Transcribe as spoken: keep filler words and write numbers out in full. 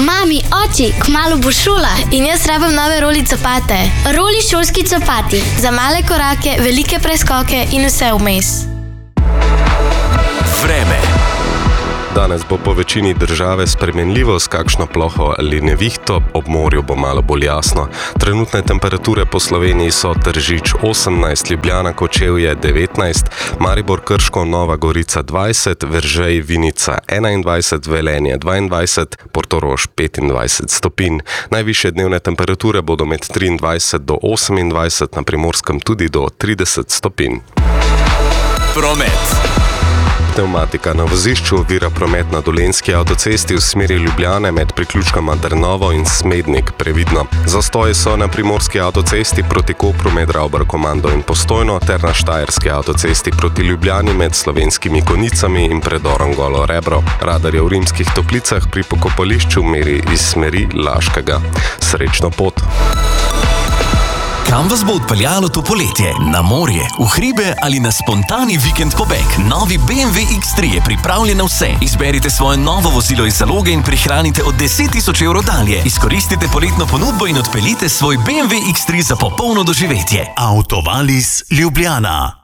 Mami, oči, kmalu bo šola. In jaz rabim nove roli copate. Roli šolski copati. Za male korake, velike preskoke in vse vmes. Vreme. Danes bo po večini države spremenljivo s kakšno ploho ali nevihto, ob morju bo malo bolj jasno. Trenutne temperature po Sloveniji so Tržič osemnajst, Ljubljana, Kočevje devetnajst, Maribor, Krško, Nova Gorica dvajset, Veržej, Vinica enaindvajset, Velenje dvaindvajset, Portorož petindvajset stopinj. Najvišje dnevne temperature bodo med triindvajset do osemindvajset, na Primorskem tudi do trideset stopinj. Promet. Pnevmatika na vozišču ovira promet na Dolenjski avtocesti v smeri Ljubljane med priključkama Drnovo in Smednik, previdno. Zastoji so na Primorski avtocesti proti Kopru med Ravbar-Komando in Postojno ter na Štajerski avtocesti proti Ljubljani med Slovenskimi Konicami in predorom Golo Rebro. Radar je v Rimskih Toplicah pri pokopališču meri iz smeri Laškega. Srečno pot! Kam vas bo odpeljalo to poletje? Na morje, v hribe ali na spontani vikend pobeg? Novi B M W X tri je pripravljen na vse. Izberite svoje novo vozilo iz zaloge in prihranite od deset tisoč evrov dalje. Izkoristite poletno ponudbo in odpeljite svoj B M W X tri za popolno doživetje. Autovalis Ljubljana.